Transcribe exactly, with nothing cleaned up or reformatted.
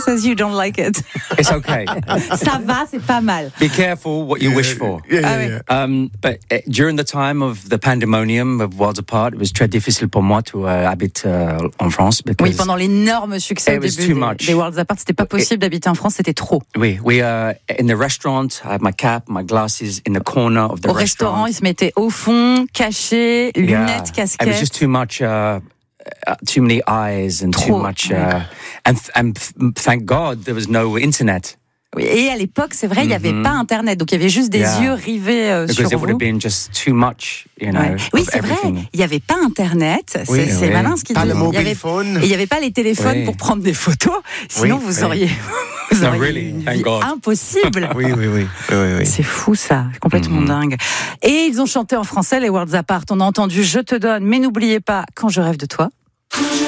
says you don't like it. It's okay. Ça va, c'est pas mal. Be careful what you wish for. Yeah, yeah, Ah oui. yeah. Um, but uh, during the time of the pandemonium of Worlds Apart, it was très difficile pour moi to uh, habit uh, en France because Oui, pendant l'énorme succès au It was début too des, much. des Worlds Apart, c'était pas possible d'habiter en France, c'était trop. we we uh in the restaurant. I had my cap, my glasses in the corner of the Au restaurant, restaurant. ils se mettaient au fond, cachés, lunettes, Yeah. It was casquettes. just too much. Uh, uh, too many eyes and Trop, too much. ouais. Uh, and th- and th- thank God there was no internet. Oui, et à l'époque, c'est vrai, il n'y avait Mhm. pas Internet, donc il y avait juste des Yeah. yeux rivés euh, Because sur it would have vous. been just too much, you know. Ouais. Oui, of c'est vrai, everything. il n'y avait pas Internet, c'est, Oui, c'est oui. malin ce qu'il Pas dit. le Il y mobile avait- phone. Et il n'y avait pas les téléphones Oui. pour prendre des photos, sinon Oui, vous oui. auriez, vous No, auriez really, une thank vie God. impossible. Oui, oui, oui. oui, oui, oui. C'est fou ça, complètement Mhm. dingue. Et ils ont chanté en français les Worlds Apart, on a entendu Je te donne, mais n'oubliez pas Quand je rêve de toi. Quand je